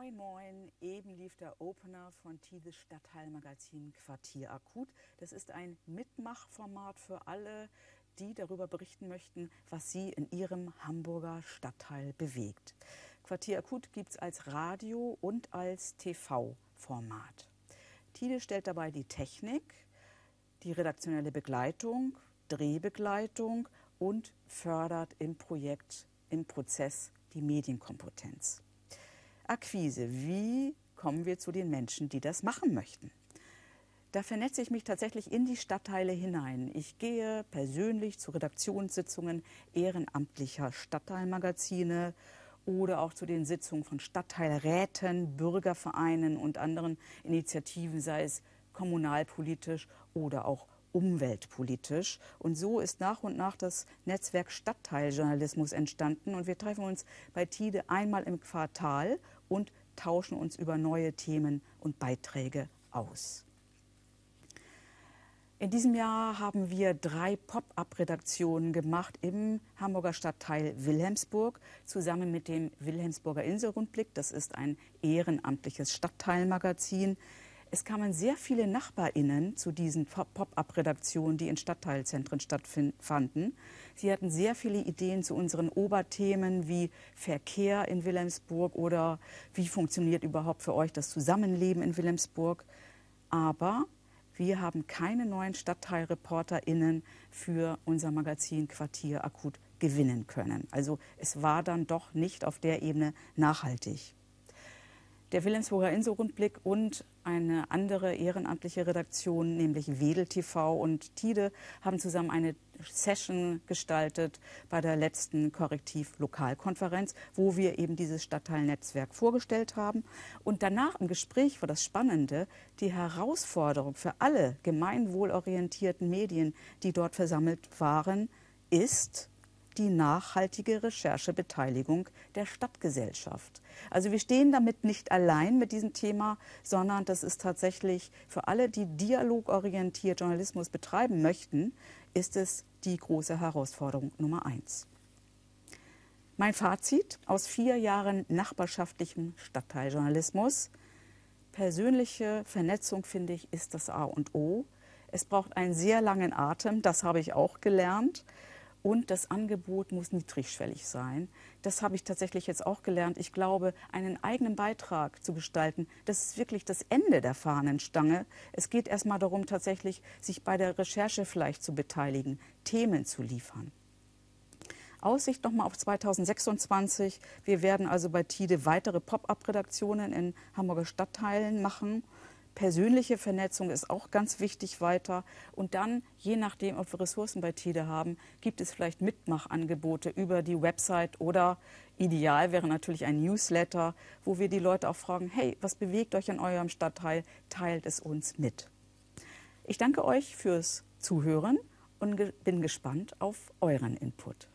Moin Moin, eben lief der Opener von Tides Stadtteilmagazin Quartier Akut. Das ist ein Mitmachformat für alle, die darüber berichten möchten, was sie in ihrem Hamburger Stadtteil bewegt. Quartier Akut gibt es als Radio- und als TV-Format. Tide stellt dabei die Technik, die redaktionelle Begleitung, Drehbegleitung und fördert im Projekt, im Prozess die Medienkompetenz. Akquise, wie kommen wir zu den Menschen, die das machen möchten? Da vernetze ich mich tatsächlich in die Stadtteile hinein. Ich gehe persönlich zu Redaktionssitzungen ehrenamtlicher Stadtteilmagazine oder auch zu den Sitzungen von Stadtteilräten, Bürgervereinen und anderen Initiativen, sei es kommunalpolitisch oder auch umweltpolitisch. Und so ist nach und nach das Netzwerk Stadtteiljournalismus entstanden. Und wir treffen uns bei Tide einmal im Quartal und tauschen uns über neue Themen und Beiträge aus. In diesem Jahr haben wir 3 Pop-up-Redaktionen gemacht im Hamburger Stadtteil Wilhelmsburg, zusammen mit dem Wilhelmsburger Inselrundblick. Das ist ein ehrenamtliches Stadtteilmagazin. Es kamen sehr viele NachbarInnen zu diesen Pop-up-Redaktionen, die in Stadtteilzentren stattfanden. Sie hatten sehr viele Ideen zu unseren Oberthemen wie Verkehr in Wilhelmsburg oder wie funktioniert überhaupt für euch das Zusammenleben in Wilhelmsburg. Aber wir haben keine neuen StadtteilreporterInnen für unser Magazin Quartier Akut gewinnen können. Also es war dann doch nicht auf der Ebene nachhaltig. Der Wilhelmsburger Inselrundblick und eine andere ehrenamtliche Redaktion, nämlich Wedel TV und Tide, haben zusammen eine Session gestaltet bei der letzten Korrektiv-Lokalkonferenz, wo wir eben dieses Stadtteilnetzwerk vorgestellt haben. Und danach im Gespräch war das Spannende, die Herausforderung für alle gemeinwohlorientierten Medien, die dort versammelt waren, ist die nachhaltige Recherchebeteiligung der Stadtgesellschaft. Also wir stehen damit nicht allein mit diesem Thema, sondern das ist tatsächlich für alle, die dialogorientiert Journalismus betreiben möchten, ist es die große Herausforderung Nummer 1. Mein Fazit aus 4 Jahren nachbarschaftlichem Stadtteiljournalismus: persönliche Vernetzung, finde ich, ist das A und O. Es braucht einen sehr langen Atem, das habe ich auch gelernt. Und das Angebot muss niedrigschwellig sein. Das habe ich tatsächlich jetzt auch gelernt. Ich glaube, einen eigenen Beitrag zu gestalten, das ist wirklich das Ende der Fahnenstange. Es geht erstmal darum, tatsächlich sich bei der Recherche vielleicht zu beteiligen, Themen zu liefern. Aussicht nochmal auf 2026. Wir werden also bei Tide weitere Pop-up-Redaktionen in Hamburger Stadtteilen machen. Persönliche Vernetzung ist auch ganz wichtig weiter. Und dann, je nachdem, ob wir Ressourcen bei Tide haben, gibt es vielleicht Mitmachangebote über die Website oder ideal wäre natürlich ein Newsletter, wo wir die Leute auch fragen, hey, was bewegt euch in eurem Stadtteil? Teilt es uns mit. Ich danke euch fürs Zuhören und bin gespannt auf euren Input.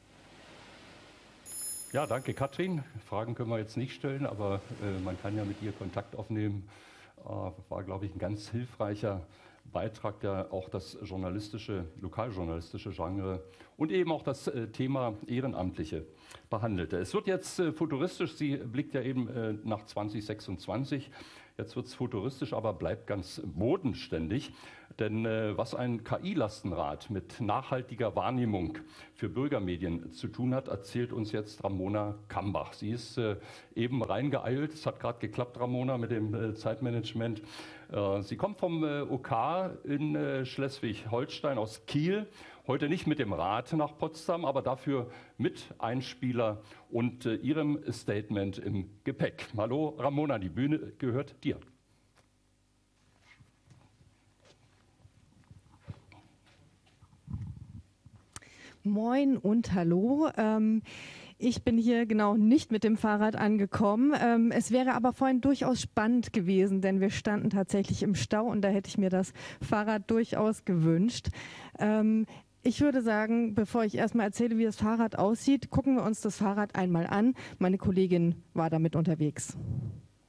Ja, danke Katrin. Fragen können wir jetzt nicht stellen, aber man kann ja mit ihr Kontakt aufnehmen. War, glaube ich, ein ganz hilfreicher Beitrag, der auch das lokaljournalistische Genre und eben auch das Thema Ehrenamtliche behandelte. Es wird jetzt futuristisch, sie blickt ja eben nach 2026. Jetzt wird es futuristisch, aber bleibt ganz bodenständig. Denn was ein KI-Lastenrad mit nachhaltiger Wahrnehmung für Bürgermedien zu tun hat, erzählt uns jetzt Ramona Kambach. Sie ist eben reingeeilt. Es hat gerade geklappt, Ramona, mit dem Zeitmanagement. Sie kommt vom OK in Schleswig-Holstein aus Kiel. Heute nicht mit dem Rad nach Potsdam, aber dafür mit Einspieler und ihrem Statement im Gepäck. Hallo Ramona, die Bühne gehört dir. Moin und hallo. Ich bin hier genau nicht mit dem Fahrrad angekommen. Es wäre aber vorhin durchaus spannend gewesen, denn wir standen tatsächlich im Stau und da hätte ich mir das Fahrrad durchaus gewünscht. Ich würde sagen, bevor ich erstmal erzähle, wie das Fahrrad aussieht, gucken wir uns das Fahrrad einmal an. Meine Kollegin war damit unterwegs.